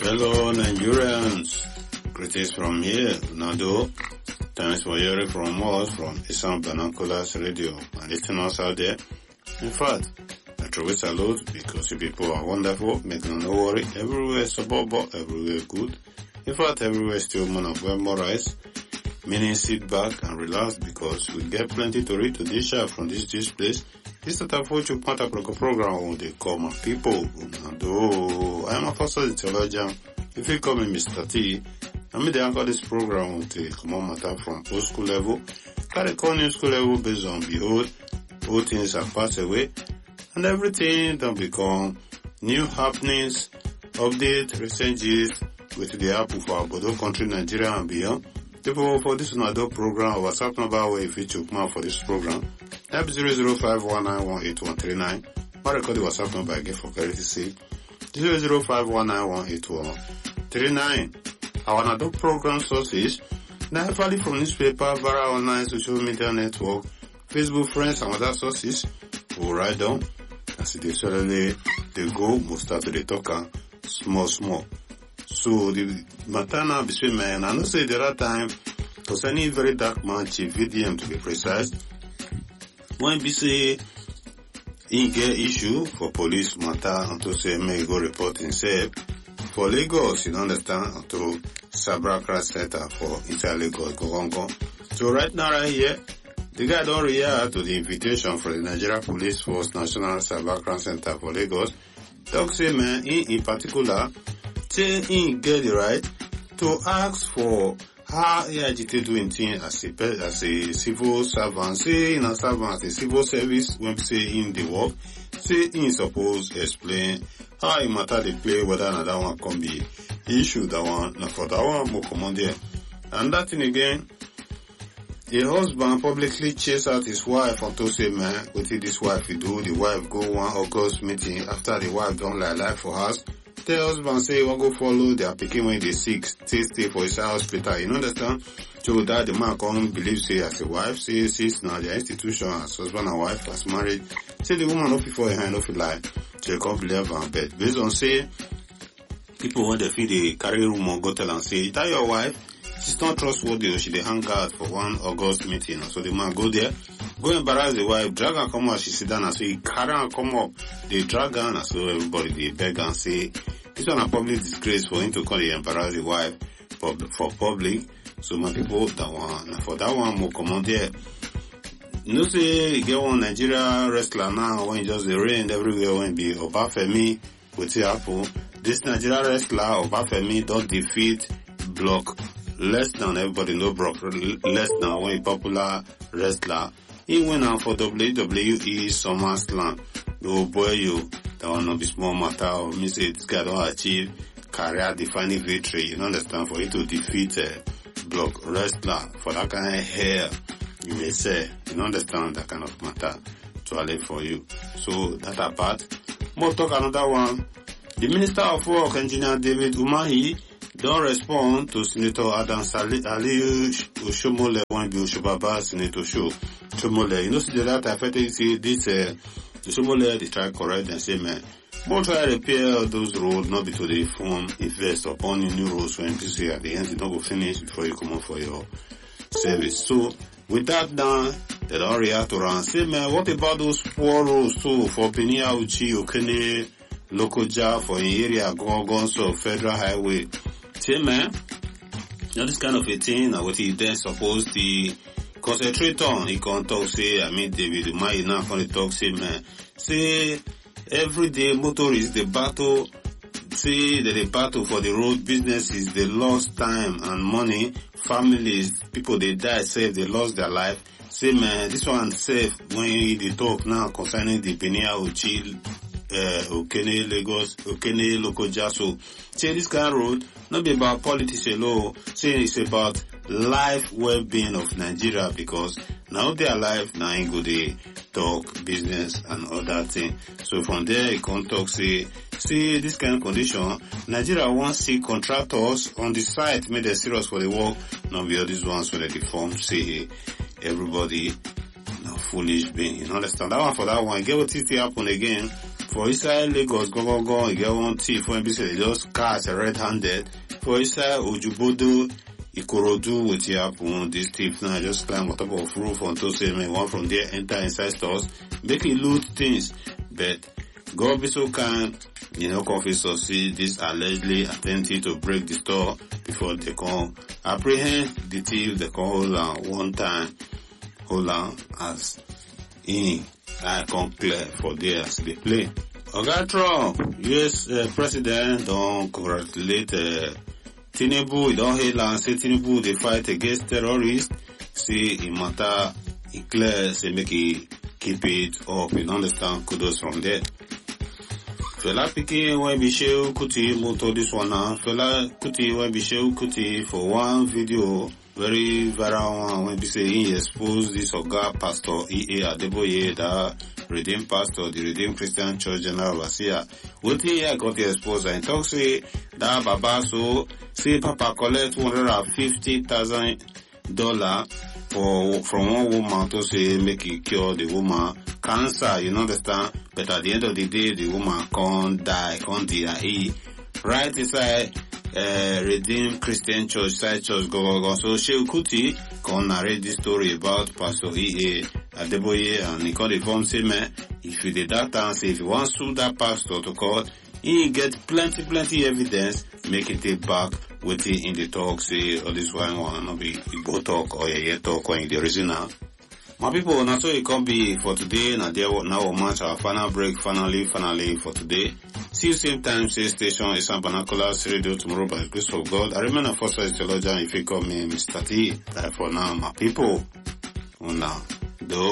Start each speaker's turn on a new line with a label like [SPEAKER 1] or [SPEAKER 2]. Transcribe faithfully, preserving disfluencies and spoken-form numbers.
[SPEAKER 1] Hello, Nigerians. Greetings from here, Nado. Thanks for hearing from us from Isam Binoculars Radio and listeners out there. In fact, I truly salute because you people are wonderful. Make no worry. Everywhere suburb, everywhere good. In fact, everywhere still more of memorize. Meaning sit back and relax because we get plenty to read to this show from this this place. This is the Fortune Panta program where they call my people. Nado. I am a pastor theologian. If you call me Mister T, I mean they anchor this program to come on matter from old school level. Carry call new school level based on behold, old things have passed away, and everything don't become new happenings, update, recent gist with the apple for our Bodo country, Nigeria and beyond. People for this Nado program, WhatsApp number where if you took more for this program, type zero zero five one nine one eight one three nine. I record the WhatsApp number again for clarity sake. zero zero five one nine one eight one three nine. Our Nado program sources, now value from newspaper, via online social media network, Facebook friends and other sources. We'll write down as they suddenly they go, we'll start to the talker small, small. So the matter now between men, I know say the other time, concerning very dark man, Chief V D M to be precise, when we say he get issue for police matter and to say may go report himself for Lagos, you understand, to Sabra Crash Center for Inter Lagos, Gogongo. So right now right here, the guy don't react to the invitation from the Nigeria Police Force National Cyber Crime Center for Lagos. Talk say man, in, in particular, say he get the right to ask for how he agitated doing things as a, as a civil servant, say in a servant, a civil service, when we say in the work, say he suppose explain how he matter they play, whether another one can be issue that one, now for that one more common there. And that thing again, the husband publicly chase out his wife and to say, man, what did this wife do? The wife go one August meeting after the wife don't lie lie for us. The husband say, "We'll go follow their picking when they sick, stay, stay for his hospital." You understand? So that the man can't believe, say, as a wife, say, sis, now the institution as husband and wife, as married, say the woman not for her hand, not lie. So you can't believe her bed. Based on say, people when they feel they carry rumor, go tell and say, "Tell your wife, she's not trustworthy, or she they hang out for one August meeting." So the man go there, go embarrass the wife, drag her come out, she sit down and say, carry her come up. They drag her and so everybody they beg and say, this one a public disgrace for him to call the embarrass the wife for, for public. So my people, that one, for that one more come on there. You know say, you get one Nigeria wrestler now, when just the rain everywhere, when be Obafemi with the apple. This Nigeria wrestler, Obafemi, don't defeat block less than everybody know Brock less than one popular wrestler. He went out for W W E SummerSlam. Oh boy, you that one not be small matter. Or me say this guy don't achieve career defining victory. You understand? For you to defeat a block wrestler for that kind of hair, you may say. You understand that kind of matter to allay for you. So that apart, more talk another one. The Minister of Work, Engineer David Umahi, don't respond to Senator Adam Aliyu Oshomole when be Oshobaba Senator Show Oshomole. You know, see the latter affected see this uh, Oshomole they try correct and say man, more try repair those roads, not be to the form invest upon new roads when you see at the end you don't go finish before you come on for your service. So with that done, they don't react to and say man, what about those poor roads too for Benia Uchi Okene Lokoja for in area Gogon so Federal Highway? Say man, you know this kind of a thing, and what he then supposed to concentrate on, he can talk, say, I mean, David Umahi now can talk, say, man, say, every day motorists, the battle, say that the battle for the road businesses, they lost time and money, families, people they die, say they lost their life. Say, man, this one safe when they talk now concerning the Benia Uchi, uh, Okene Lagos, Okene Lokoja. So, say this kind of road, not be about politics alone, say it's about life well-being of Nigeria because now they are alive, now ain't go they talk business and other things. So from there, you can talk, say, see this kind of condition, Nigeria wants to see contractors on the site, make them serious for the work, not be all these ones where they form, say, everybody, no foolish being, you understand? That one for that one, get what it happen again. For inside Lagos, go go go, you get one thief when be say they just catch red-handed. For inside Ojubodo, Ikorodu, with the happen, this thief now just climb on top of roof until say man one from there enter inside stores, make it loot things. But God be so kind, you know, confess to see this allegedly attempting to break the store before they come apprehend the thief. They can hold on one time, hold on as in I come clear for there as they play. Oga Trump, U S uh, president, don't congratulate uh, Tinubu. He don't hail and say Tinubu they fight against terrorists. Say it matter, it clear, say make it keep it up. You understand? Kudos from there. Fela Pikin when be Shehu Kuti moto this one now. Fela Kuti when be Shehu Kuti for one video, very viral one when be say he exposed this Oga Pastor E A Adeboye, the Redeemed Pastor, the Redeemed Christian Church General Overseer. What he got the exposed and talk say that Baba so say Papa collect two hundred fifty thousand dollars for from one woman to say make it cure the woman cancer, you understand? But at the end of the day, the woman can't die, can't die. Right inside uh, Redeemed Christian Church, side church, go go go. So Shehu Kuti can narrate this story about Pastor E A Adeboye, and he called the form say, man, if you did that and say if you want to sue that pastor to court, he get plenty, plenty evidence, make it take back with it in the talk, say, oh, this one want not be Igbo talk or yeah talk or in the original. My people, now so it can be for today. Now there now we match our final break, finally, finally for today. See you same time, same station, Isan Banakolas Radio tomorrow by the grace of God. I remain a first theologian if you call me Mister T. That for now, my people. Oh, now.